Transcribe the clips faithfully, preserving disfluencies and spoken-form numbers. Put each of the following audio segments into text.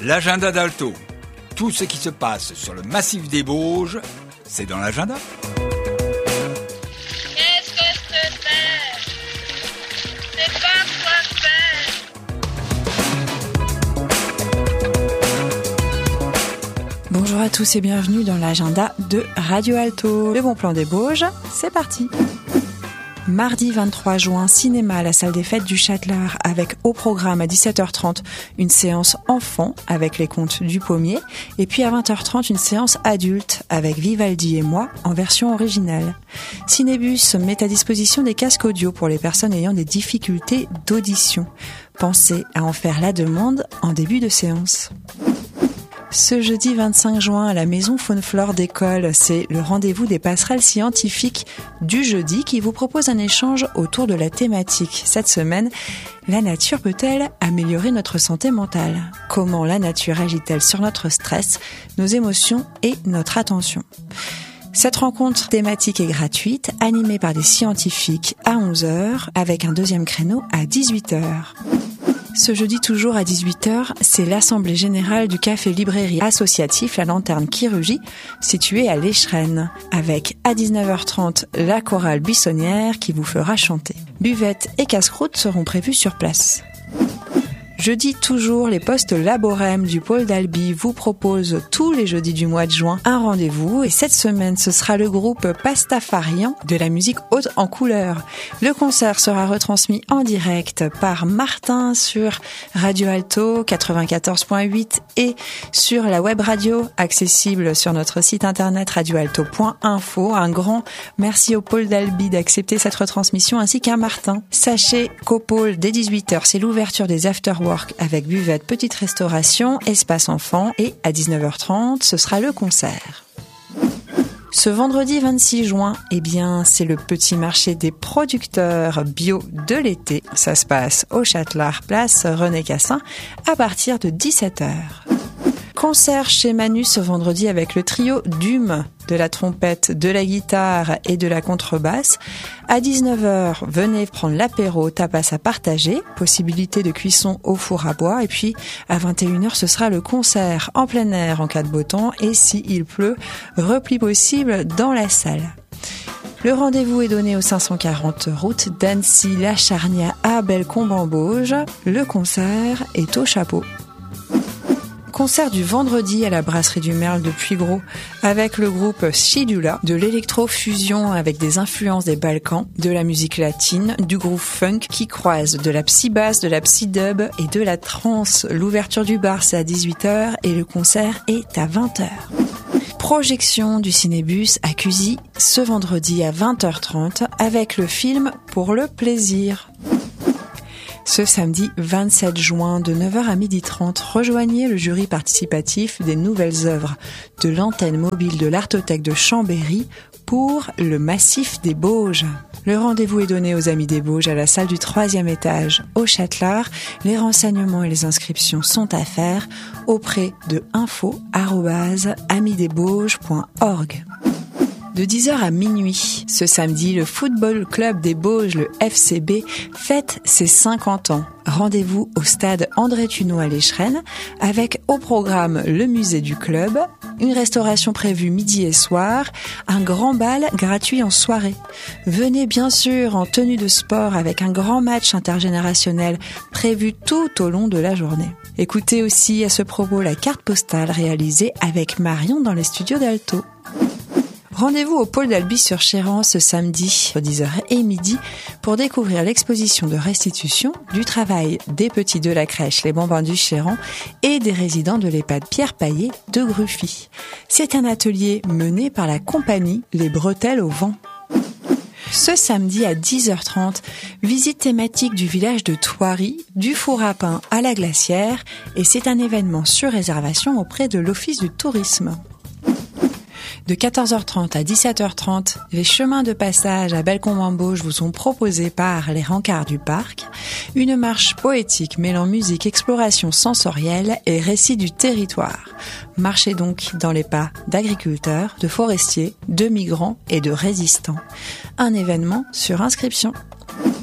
L'agenda d'Alto. Tout ce qui se passe sur le massif des Bauges, c'est dans l'agenda. Qu'est-ce que je te fais? C'est pas quoi faire. Bonjour à tous et bienvenue dans l'agenda de Radio Alto. Le bon plan des Bauges, c'est parti. Mardi vingt-trois juin, cinéma à la salle des fêtes du Châtelard avec au programme à dix-sept heures trente une séance enfant avec les contes du pommier et puis à vingt heures trente une séance adulte avec Vivaldi et moi en version originale. Cinébus met à disposition des casques audio pour les personnes ayant des difficultés d'audition. Pensez à en faire la demande en début de séance. Ce jeudi vingt-cinq juin à la maison Faune-Flore d'école, c'est le rendez-vous des passerelles scientifiques du jeudi qui vous propose un échange autour de la thématique. Cette semaine, la nature peut-elle améliorer notre santé mentale? Comment la nature agit-elle sur notre stress, nos émotions et notre attention? Cette rencontre thématique est gratuite, animée par des scientifiques à onze heures avec un deuxième créneau à dix-huit heures. Ce jeudi toujours à dix-huit heures, c'est l'Assemblée Générale du Café Librairie Associatif La Lanterne qui rugit, situé à l'Échrennes, avec à dix-neuf heures trente la chorale buissonnière qui vous fera chanter. Buvettes et casse-croûtes seront prévus sur place. Jeudi toujours, les postes Laborem du pôle d'Albi vous proposent tous les jeudis du mois de juin un rendez-vous et cette semaine ce sera le groupe Pastafarian de la musique haute en couleur. Le concert sera retransmis en direct par Martin sur Radio Alto quatre-vingt-quatorze point huit et sur la web radio accessible sur notre site internet radio alto point info. Un grand merci au pôle d'Albi d'accepter cette retransmission ainsi qu'à Martin. Sachez qu'au pôle dès dix-huit heures c'est l'ouverture des afterwork avec buvette, petite restauration, espace enfant et à dix-neuf heures trente, ce sera le concert. Ce vendredi vingt-six juin, eh bien, c'est le petit marché des producteurs bio de l'été. Ça se passe au Châtelard, place René Cassin, à partir de dix-sept heures. Concert chez Manu ce vendredi avec le trio Dume, de la trompette, de la guitare et de la contrebasse. À dix-neuf heures, venez prendre l'apéro, tapas à partager, possibilité de cuisson au four à bois. Et puis, à vingt et une heures, ce sera le concert en plein air en cas de beau temps. Et s'il pleut, repli possible dans la salle. Le rendez-vous est donné au cinq cent quarante route d'Annecy-La Charnia à Bellecombe-en-Bauges. Le concert est au chapeau. Concert du vendredi à la brasserie du Merle de Puygros avec le groupe Shidula, de l'électro-fusion avec des influences des Balkans, de la musique latine, du groove funk qui croise de la psy-bass, de la psy-dub et de la trance. L'ouverture du bar c'est à dix-huit heures et le concert est à vingt heures. Projection du Cinébus à Cusy ce vendredi à vingt heures trente avec le film Pour le plaisir. Ce samedi vingt-sept juin de neuf heures à midi trente, rejoignez le jury participatif des nouvelles œuvres de l'antenne mobile de l'Artothèque de Chambéry pour le massif des Bauges. Le rendez-vous est donné aux Amis des Bauges à la salle du troisième étage au Châtelard. Les renseignements et les inscriptions sont à faire auprès de info arobase amis des bauges point org. De dix heures à minuit, ce samedi, le Football Club des Bauges, le F C B, fête ses cinquante ans. Rendez-vous au stade André Tuneau à l'Échrennes, avec au programme le musée du club, une restauration prévue midi et soir, un grand bal gratuit en soirée. Venez bien sûr en tenue de sport avec un grand match intergénérationnel prévu tout au long de la journée. Écoutez aussi à ce propos la carte postale réalisée avec Marion dans les studios d'Alto. Rendez-vous au pôle d'Albi sur Chéran ce samedi, entre dix heures et midi, pour découvrir l'exposition de restitution du travail des petits de la crèche Les Bambins du Chéran et des résidents de l'EHPAD Pierre Paillet de Gruffy. C'est un atelier mené par la compagnie Les Bretelles au Vent. Ce samedi à dix heures trente, visite thématique du village de Thoiry, du four à pain à la glacière, et c'est un événement sur réservation auprès de l'Office du tourisme. De quatorze heures trente à dix-sept heures trente, les chemins de passage à Bellecombe-en-Bauges vous sont proposés par les rencarts du parc. Une marche poétique mêlant musique, exploration sensorielle et récit du territoire. Marchez donc dans les pas d'agriculteurs, de forestiers, de migrants et de résistants. Un événement sur inscription.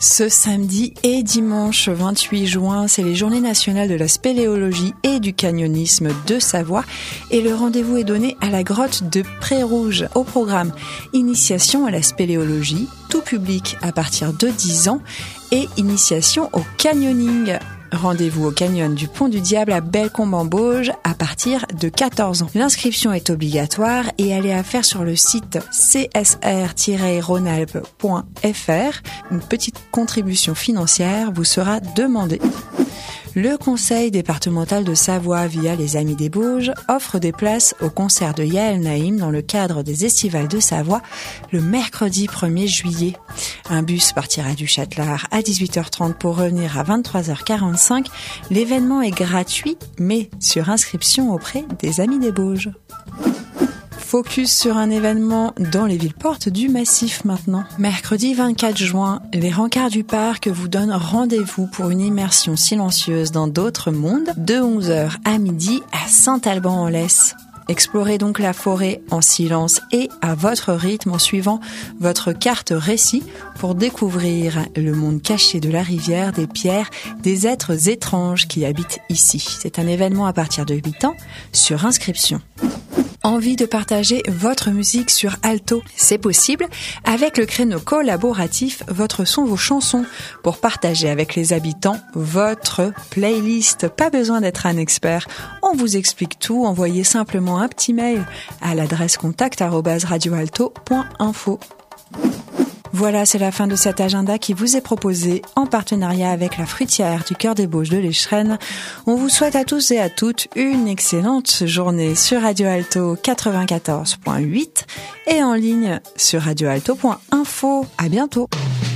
Ce samedi et dimanche vingt-huit juin, c'est les Journées nationales de la spéléologie et du canyonisme de Savoie et le rendez-vous est donné à la grotte de Pré-Rouge. Au programme, initiation à la spéléologie, tout public à partir de dix ans et initiation au canyoning. Rendez-vous au canyon du Pont du Diable à Bellecombe-en-Bauges à partir de quatorze ans. L'inscription est obligatoire et elle est à faire sur le site c s r tiret rhônealpes point f r. Une petite contribution financière vous sera demandée. Le conseil départemental de Savoie, via les Amis des Bauges, offre des places au concert de Yael Naïm dans le cadre des Estivales de Savoie le mercredi premier juillet. Un bus partira du Châtelard à dix-huit heures trente pour revenir à vingt-trois heures quarante-cinq. L'événement est gratuit, mais sur inscription auprès des Amis des Bauges. Focus sur un événement dans les villes portes du Massif maintenant. Mercredi vingt-quatre juin, les Rencarts du Parc vous donnent rendez-vous pour une immersion silencieuse dans d'autres mondes de onze heures à midi à Saint-Alban-en-Laisse. Explorez donc la forêt en silence et à votre rythme en suivant votre carte récit pour découvrir le monde caché de la rivière, des pierres, des êtres étranges qui habitent ici. C'est un événement à partir de huit ans sur inscription. Envie de partager votre musique sur Alto? C'est possible avec le créneau collaboratif Votre son, vos chansons pour partager avec les habitants votre playlist. Pas besoin d'être un expert. On vous explique tout. Envoyez simplement un petit mail à l'adresse contact arobase radioalto point info. Voilà, c'est la fin de cet agenda qui vous est proposé en partenariat avec la fruitière du Cœur des Bauges de l'Échrennes. On vous souhaite à tous et à toutes une excellente journée sur Radio Alto quatre-vingt-quatorze point huit et en ligne sur radioalto point info. À bientôt.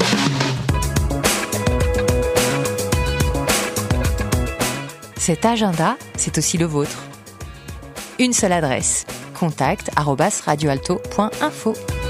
Cet agenda, c'est aussi le vôtre. Une seule adresse, contact arobase radioalto point info.